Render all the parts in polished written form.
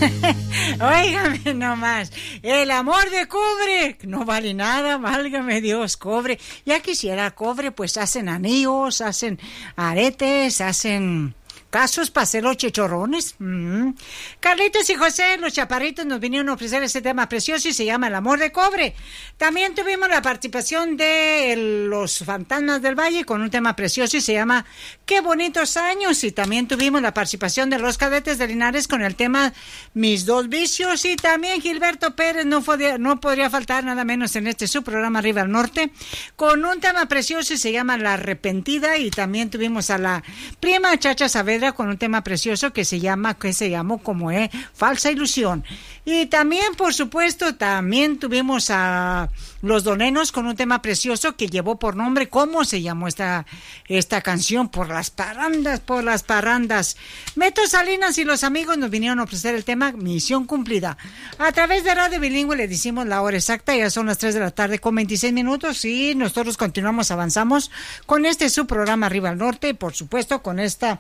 Óigame nomás, el amor de cobre no vale nada, válgame Dios, cobre. Ya quisiera cobre, pues hacen anillos, hacen aretes, hacen casos para hacer los chichorrones. Carlitos y José, los chaparritos, nos vinieron a ofrecer ese tema precioso y se llama El amor de cobre. También tuvimos la participación de los Fantasmas del Valle con un tema precioso y se llama Qué bonitos años. Y también tuvimos la participación de los Cadetes de Linares con el tema Mis dos vicios. Y también Gilberto Pérez no podría faltar nada menos en su programa Arriba al Norte con un tema precioso y se llama La Arrepentida. Y también tuvimos a la prima Chacha Saavedra con un tema precioso que se llamó como Falsa Ilusión. Y también, por supuesto, también tuvimos a los Donenos con un tema precioso que llevó por nombre, ¿cómo se llamó esta canción? Por las parrandas. Meto Salinas y los amigos nos vinieron a ofrecer el tema Misión Cumplida. A través de Radio Bilingüe le decimos la hora exacta, ya son las 3 de la tarde con 26 minutos y nosotros avanzamos con su programa Arriba al Norte, por supuesto con esta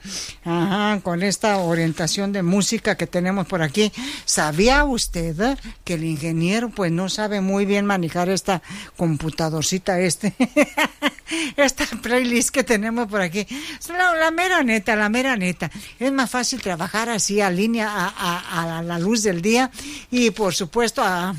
orientación de música que tenemos por aquí. ¿Sabía usted que el ingeniero pues no sabe muy bien manejar esta computadorcita esta playlist que tenemos por aquí? La mera neta, es más fácil trabajar así a línea a la luz del día y por supuesto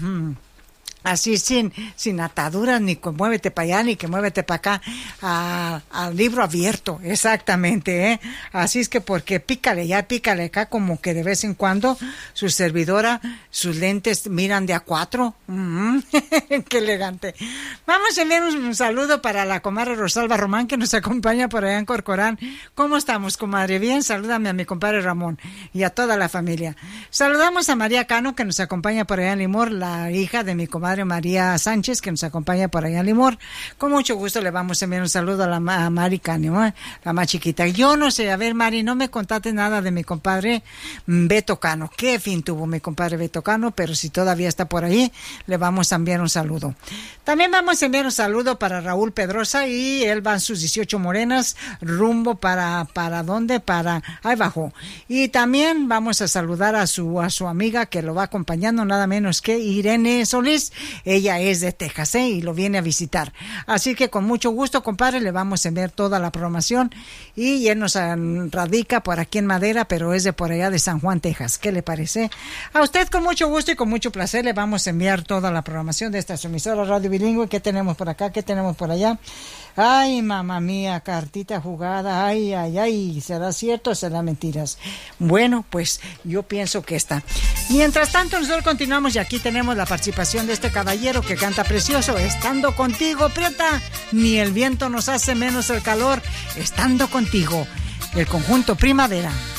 así sin ataduras, ni que muévete para allá, ni que muévete para acá, al libro abierto, exactamente, Así es que porque pícale acá, como que de vez en cuando su servidora, sus lentes miran de a 4, qué elegante. Vamos a enviar un saludo para la comadre Rosalba Román, que nos acompaña por allá en Corcorán. ¿Cómo estamos, comadre? Bien, salúdame a mi compadre Ramón y a toda la familia. Saludamos a María Cano, que nos acompaña por allá en Limor, la hija de mi comadre María Sánchez, que nos acompaña por allá en Limor. Con mucho gusto le vamos a enviar un saludo a Mari Cano, la más chiquita. Yo no sé, a ver, Mari, no me contaste nada de mi compadre Beto Cano. Qué fin tuvo mi compadre Beto Cano, pero si todavía está por ahí, le vamos a enviar un saludo. También vamos a enviar un saludo para Raúl Pedrosa y él va en sus 18 morenas, rumbo para ¿dónde? Para ahí abajo. Y también vamos a saludar a su amiga que lo va acompañando, nada menos que Irene Solís. Ella es de Texas, y lo viene a visitar. Así que con mucho gusto, compadre, le vamos a enviar toda la programación. Y él nos radica por aquí en Madera, pero es de por allá de San Juan, Texas. ¿Qué le parece? A usted con mucho gusto y con mucho placer le vamos a enviar toda la programación de esta emisora Radio Bilingüe. ¿Qué tenemos por acá? ¿Qué tenemos por allá? Ay, mamá mía, cartita jugada, ay, ¿será cierto o será mentiras? Bueno, pues yo pienso que está. Mientras tanto, nosotros continuamos y aquí tenemos la participación de este caballero que canta precioso, Estando Contigo, Prieta, ni el viento nos hace menos el calor, estando contigo, el conjunto Primavera.